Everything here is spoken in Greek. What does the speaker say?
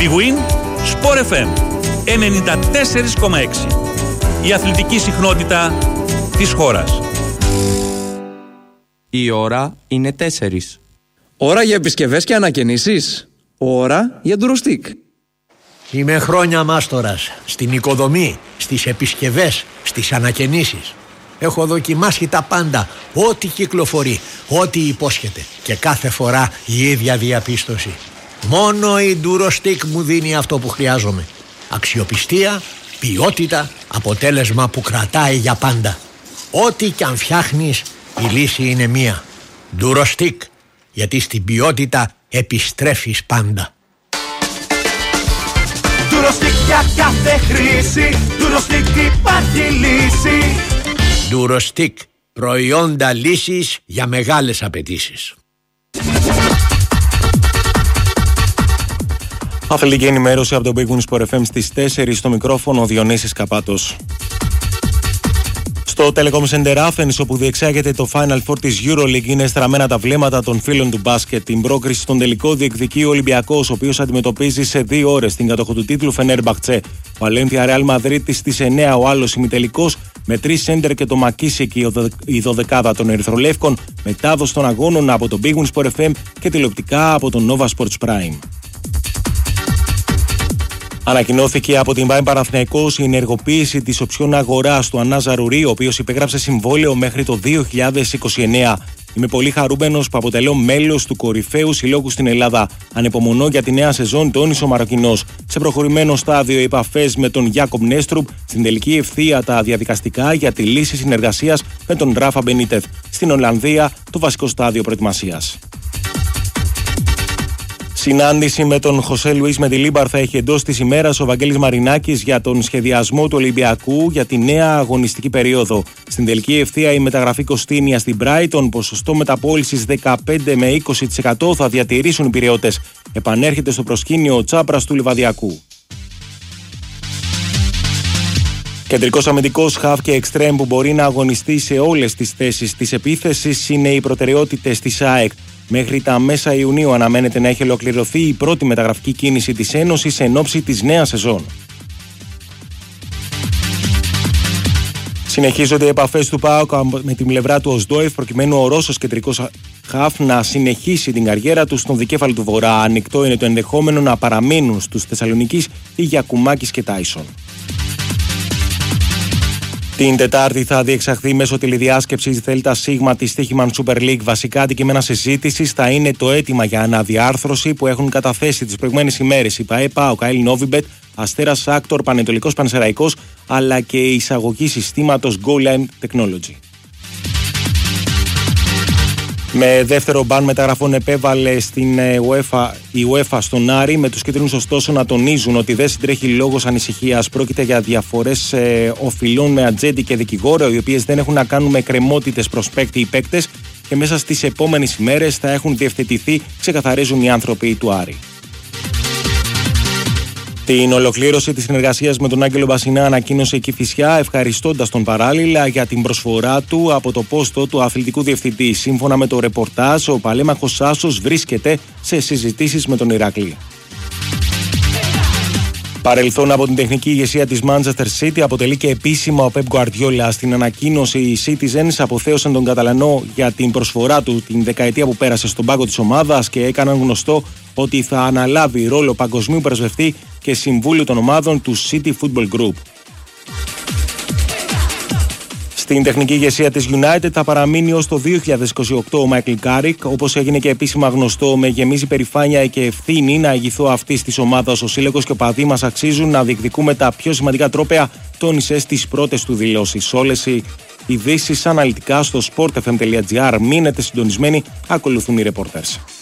Big Win Sport FM 94,6. Η αθλητική συχνότητα της χώρας. Η ώρα είναι 4. Ώρα για επισκευές και ανακαινήσεις. Ώρα για ντουροστικ. Είμαι χρόνια μάστορας στην οικοδομή, στις επισκευές, στις ανακαινήσεις. Έχω δοκιμάσει τα πάντα, ό,τι κυκλοφορεί, ό,τι υπόσχεται. Και κάθε φορά η ίδια διαπίστωση. Μόνο η ντουροστικ μου δίνει αυτό που χρειάζομαι. Αξιοπιστία, ποιότητα, αποτέλεσμα που κρατάει για πάντα. Ό,τι κι αν φτιάχνεις, η λύση είναι μία. ντουροστικ, γιατί στην ποιότητα επιστρέφεις πάντα. ντουροστικ για κάθε χρήση, ντουροστικ υπάρχει λύση. ντουροστικ, προϊόντα λύσης για μεγάλες απαιτήσεις. Αθλητική ενημέρωση από τον Big Win Sport FM στις 4, στο μικρόφωνο ο Διονύσης Καπάτος. Στο Telecom Center Athens, όπου διεξάγεται το Final Four της EuroLeague, είναι στραμμένα τα βλέμματα των φίλων του μπάσκετ. Την πρόκριση στον τελικό διεκδικεί ο Ολυμπιακός, ο οποίος αντιμετωπίζει σε 2 ώρες την κατοχό του τίτλου Φενέρμπαχτσε. Βαλένθια Ρεάλ Μαδρίτης στις 9 ο άλλος ημιτελικός, με 3 σέντερ και το Μακίσικ η δωδεκάδα των Ερυθρολεύκων, μετάδοση των αγώνων από το Big Win Sport FM και τηλεοπτικά από το Nova Sports Prime. Ανακοινώθηκε από την ΠΑΕ Παναθηναϊκός η ενεργοποίηση της οψιών αγοράς του Ανά Ζαρουρί, ο οποίος υπέγραψε συμβόλαιο μέχρι το 2029. Είμαι πολύ χαρούμενος που αποτελώ μέλος του κορυφαίου συλλόγου στην Ελλάδα. Ανεπομονώ για τη νέα σεζόν, τόνισε ο Μαροκινός. Σε προχωρημένο στάδιο, οι επαφές με τον Γιάκομ Νέστρουπ, στην τελική ευθεία τα διαδικαστικά για τη λύση συνεργασίας με τον Ράφα Μπενίτεθ. Στην Ολλανδία, το βασικό στάδιο προετοιμασίας. Συνάντηση με τον Χωσέ Λουίς Μεντιλίμπαρ θα έχει εντός της ημέρας ο Βαγγέλης Μαρινάκης για τον σχεδιασμό του Ολυμπιακού για τη νέα αγωνιστική περίοδο. Στην τελική ευθεία η μεταγραφή Κωστίνια στην Brighton, ποσοστό μεταπώλησης 15 με 20% θα διατηρήσουν οι Πειραιώτες. Επανέρχεται στο προσκήνιο ο Τσάπρας του Λιβαδιακού. Κεντρικός αμυντικός, χαφ και εξτρέμ που μπορεί να αγωνιστεί σε όλες τις θέσεις της επίθεσης είναι οι προτεραιότητες της ΑΕΚ. Μέχρι τα μέσα Ιουνίου αναμένεται να έχει ολοκληρωθεί η πρώτη μεταγραφική κίνηση της Ένωσης εν ώψη της νέας σεζόν. Συνεχίζονται οι επαφές του ΠΑΟΚ με την πλευρά του Οσδόεφ, προκειμένου ο Ρώσος κεντρικός χαφ να συνεχίσει την καριέρα του στον δικέφαλο του Βορρά. Ανοιχτό είναι το ενδεχόμενο να παραμείνουν στους Θεσσαλονικείς οι Γιακουμάκης και Τάισον. Την Τετάρτη θα διεξαχθεί μέσω τηλεδιάσκεψης ΔΣ της Στοίχημαν Super League. Βασικά αντικείμενα συζήτησης θα είναι το αίτημα για αναδιάρθρωση που έχουν καταθέσει τις προηγούμενες ημέρες η ΠΑΕ, ΠΑΟΚ, ΑΕΛ Νόβιμπετ, Αστέρας Άκτορ, Πανετολικός Πανσεραϊκός, αλλά και η εισαγωγή συστήματος GoLine Technology. Με δεύτερο μπαν μεταγραφών επέβαλε στην η UEFA στον Άρη, με τους κίτρινους ωστόσο να τονίζουν ότι δεν συντρέχει λόγος ανησυχίας. Πρόκειται για διαφορές οφειλών με ατζέντη και δικηγόρο, οι οποίες δεν έχουν να κάνουν με εκκρεμότητες προς παίκτη ή παίκτες και μέσα στις επόμενες ημέρες θα έχουν διευθετηθεί, ξεκαθαρίζουν οι άνθρωποι του Άρη. Την ολοκλήρωση της συνεργασίας με τον Άγγελο Μπασινά ανακοίνωσε η Κηφισιά, ευχαριστώντας τον παράλληλα για την προσφορά του από το πόστο του αθλητικού διευθυντή. Σύμφωνα με το ρεπορτάζ, ο παλέμαχος Άσος βρίσκεται σε συζητήσεις με τον Ηράκλειο. Παρελθόν από την τεχνική ηγεσία της Manchester City αποτελεί και επίσημα ο Pep Guardiola. Στην ανακοίνωση, οι Citizens αποθέωσαν τον Καταλανό για την προσφορά του την δεκαετία που πέρασε στον πάγκο της ομάδας και έκαναν γνωστό ότι θα αναλάβει ρόλο παγκοσμίου πρεσβευτή και συμβούλου των ομάδων του City Football Group. Στην τεχνική ηγεσία της United θα παραμείνει ως το 2028 ο Μάικλ Κάρικ, όπως έγινε και επίσημα γνωστό. Με γεμίζει περηφάνεια και ευθύνη να ηγηθώ αυτής της ομάδας. Ο σύλλογος και ο παδί μας αξίζουν να διεκδικούμε τα πιο σημαντικά τρόπαια, τόνισε στις πρώτες του δηλώσεις. Όλες οι ειδήσεις αναλυτικά στο sportfm.gr. Μείνετε συντονισμένοι, ακολουθούν οι reporters.